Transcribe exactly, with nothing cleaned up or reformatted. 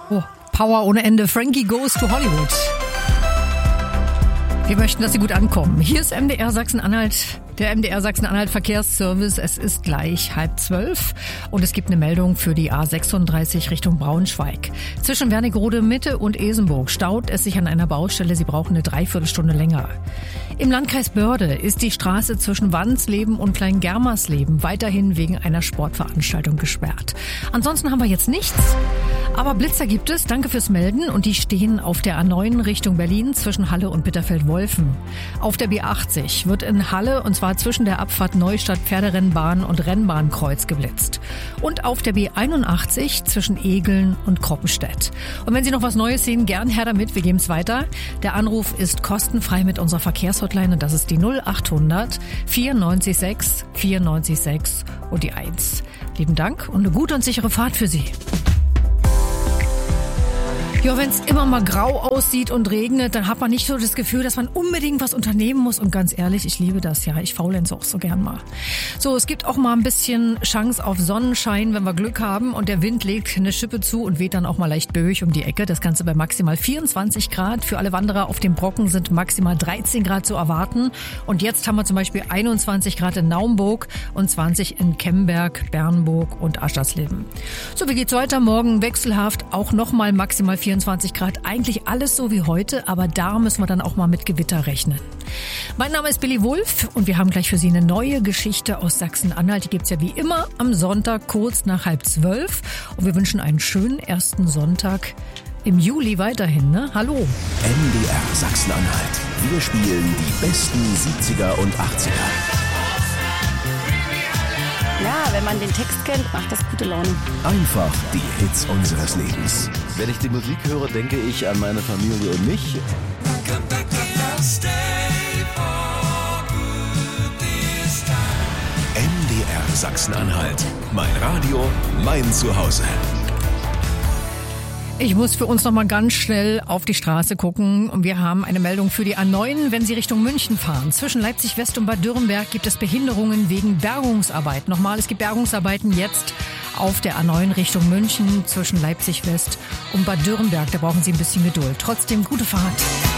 Oh, Power ohne Ende. Frankie Goes to Hollywood. Wir möchten, dass Sie gut ankommen. Hier ist M D R Sachsen-Anhalt, der M D R Sachsen-Anhalt Verkehrsservice. Es ist gleich halb zwölf und es gibt eine Meldung für die A sechsunddreißig Richtung Braunschweig. Zwischen Wernigerode Mitte und Esenburg staut es sich an einer Baustelle. Sie brauchen eine Dreiviertelstunde länger. Im Landkreis Börde ist die Straße zwischen Wannsleben und Kleingermersleben weiterhin wegen einer Sportveranstaltung gesperrt. Ansonsten haben wir jetzt nichts. Aber Blitzer gibt es, danke fürs Melden, und die stehen auf der A neun Richtung Berlin zwischen Halle und Bitterfeld-Wolfen. Auf der B achtzig wird in Halle, und zwar zwischen der Abfahrt Neustadt Pferderennbahn und Rennbahnkreuz geblitzt. Und auf der B einundachtzig zwischen Egeln und Kroppenstedt. Und wenn Sie noch was Neues sehen, gern her damit, wir geben es weiter. Der Anruf ist kostenfrei mit unserer Verkehrshotline und das ist die null achthundert vierundneunzig sechs vierundneunzig sechs und die eins. Lieben Dank und eine gute und sichere Fahrt für Sie. Ja, wenn es immer mal grau aussieht und regnet, dann hat man nicht so das Gefühl, dass man unbedingt was unternehmen muss. Und ganz ehrlich, ich liebe das ja. Ich faulenze auch so gern mal. So, es gibt auch mal ein bisschen Chance auf Sonnenschein, wenn wir Glück haben. Und der Wind legt eine Schippe zu und weht dann auch mal leicht böig um die Ecke. Das Ganze bei maximal vierundzwanzig Grad. Für alle Wanderer auf dem Brocken sind maximal dreizehn Grad zu erwarten. Und jetzt haben wir zum Beispiel einundzwanzig Grad in Naumburg und zwanzig in Kemberg, Bernburg und Aschersleben. So, wie geht's weiter? Morgen wechselhaft, auch nochmal maximal vierundzwanzig Grad, eigentlich alles so wie heute, aber da müssen wir dann auch mal mit Gewitter rechnen. Mein Name ist Billy Wulff und wir haben gleich für Sie eine neue Geschichte aus Sachsen-Anhalt. Die gibt's ja wie immer am Sonntag kurz nach halb zwölf und wir wünschen einen schönen ersten Sonntag im Juli weiterhin, ne? Hallo. M D R Sachsen-Anhalt. Wir spielen die besten siebziger und achtziger. Ja, wenn man den Text kennt, macht das gute Laune. Einfach die Hits unseres Lebens. Wenn ich die Musik höre, denke ich an meine Familie und mich. M D R Sachsen-Anhalt. Mein Radio, mein Zuhause. Ich muss für uns noch mal ganz schnell auf die Straße gucken und wir haben eine Meldung für die A neun, wenn Sie Richtung München fahren. Zwischen Leipzig West und Bad Dürrenberg gibt es Behinderungen wegen Bergungsarbeit. Nochmal, es gibt Bergungsarbeiten jetzt auf der A neun Richtung München zwischen Leipzig West und Bad Dürrenberg. Da brauchen Sie ein bisschen Geduld. Trotzdem gute Fahrt.